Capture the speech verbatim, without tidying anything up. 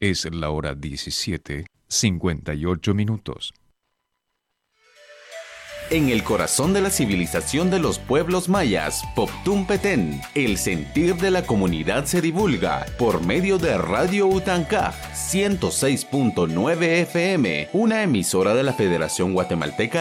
Es la hora diecisiete, cincuenta y ocho minutos. En el corazón de la civilización de los pueblos mayas, Poptún Petén, el sentir de la comunidad se divulga por medio de Radio Utancaj ciento seis punto nueve F M, una emisora de la Federación Guatemalteca